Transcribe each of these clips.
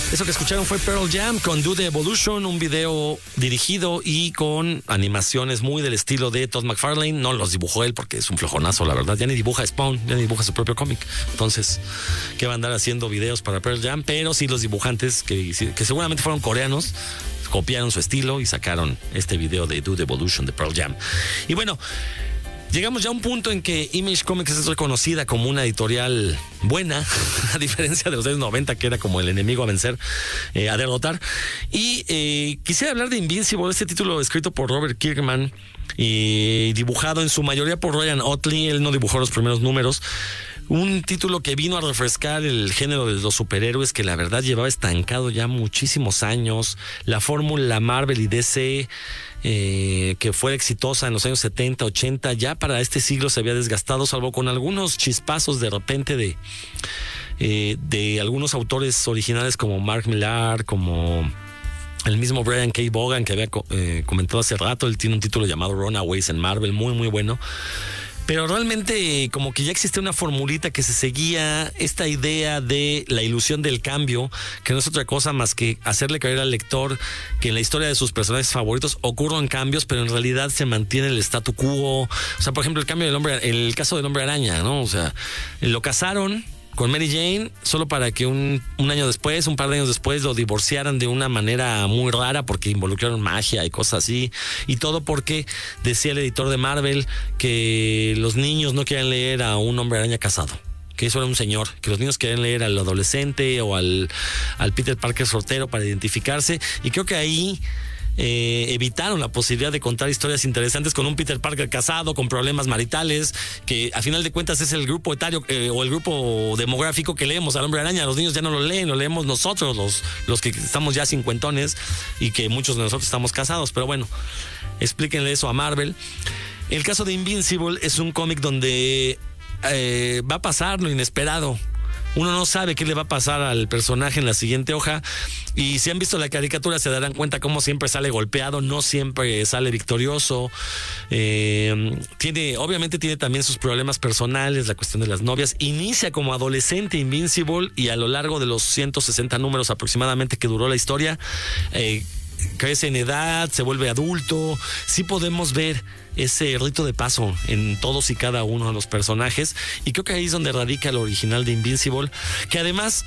Eso que escucharon fue Pearl Jam con Do the Evolution, un video dirigido y con animaciones muy del estilo de Todd McFarlane. No los dibujó él porque es un flojonazo, la verdad. Ya ni dibuja Spawn, ya ni dibuja su propio cómic. Entonces, ¿qué va a andar haciendo videos para Pearl Jam? Pero sí los dibujantes, que seguramente fueron coreanos, copiaron su estilo y sacaron este video de Do the Evolution de Pearl Jam. Y bueno, llegamos ya a un punto en que Image Comics es reconocida como una editorial buena, a diferencia de los años 90, que era como el enemigo a vencer, a derrotar. Y quisiera hablar de Invincible, este título escrito por Robert Kirkman y dibujado en su mayoría por Ryan Ottley. Él no dibujó los primeros números. Un título que vino a refrescar el género de los superhéroes, que la verdad llevaba estancado ya muchísimos años. La fórmula Marvel y DC, que fue exitosa en los años 70, 80, ya para este siglo se había desgastado, salvo con algunos chispazos de repente de algunos autores originales como Mark Millar, como el mismo Brian K. Vaughan, que había comentado hace rato. Él tiene un título llamado Runaways en Marvel, muy muy bueno. Pero realmente como que ya existe una formulita que se seguía, esta idea de la ilusión del cambio, que no es otra cosa más que hacerle creer al lector que en la historia de sus personajes favoritos ocurren cambios, pero en realidad se mantiene el statu quo. O sea, por ejemplo, el caso del Hombre Araña, ¿no? O sea, lo casaron con Mary Jane solo para que un par de años después lo divorciaran de una manera muy rara porque involucraron magia y cosas así, y todo porque decía el editor de Marvel que los niños no quieren leer a un Hombre Araña casado, que eso era un señor, que los niños quieren leer al adolescente o al Peter Parker soltero para identificarse, y creo que ahí evitaron la posibilidad de contar historias interesantes con un Peter Parker casado, con problemas maritales, que a final de cuentas es el grupo etario o el grupo demográfico que leemos al Hombre Araña. Los niños ya no lo leen, lo leemos nosotros, los que estamos ya cincuentones y que muchos de nosotros estamos casados. Pero bueno, explíquenle eso a Marvel. El caso de Invincible es un cómic donde va a pasar lo inesperado. Uno no sabe qué le va a pasar al personaje en la siguiente hoja, y si han visto la caricatura se darán cuenta cómo siempre sale golpeado, no siempre sale victorioso. Obviamente tiene también sus problemas personales, la cuestión de las novias. Inicia como adolescente Invincible y a lo largo de los 160 números aproximadamente que duró la historia, crece en edad, se vuelve adulto. Sí podemos ver ese rito de paso en todos y cada uno de los personajes, y creo que ahí es donde radica lo original de Invincible, que además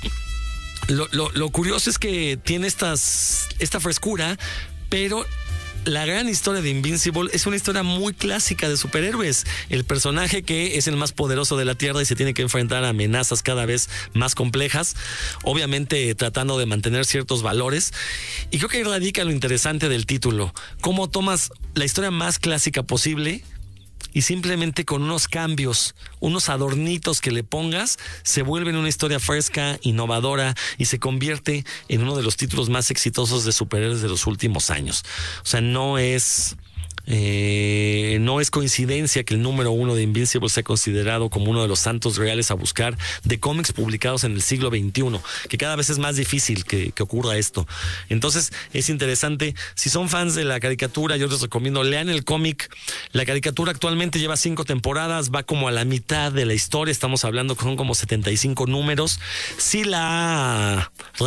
lo curioso es que tiene esta frescura, pero la gran historia de Invincible es una historia muy clásica de superhéroes. El personaje que es el más poderoso de la Tierra y se tiene que enfrentar a amenazas cada vez más complejas, obviamente tratando de mantener ciertos valores. Y creo que ahí radica lo interesante del título. Cómo tomas la historia más clásica posible y simplemente con unos cambios, unos adornitos que le pongas, se vuelve en una historia fresca, innovadora, y se convierte en uno de los títulos más exitosos de superhéroes de los últimos años. O sea, no es coincidencia que el número 1 de Invincible sea considerado como uno de los santos reales a buscar de cómics publicados en el siglo XXI, que cada vez es más difícil que ocurra esto. Entonces es interesante. Si son fans de la caricatura, yo les recomiendo lean el cómic. La caricatura actualmente lleva 5 temporadas, va como a la mitad de la historia, estamos hablando que son como 75 números. Sí la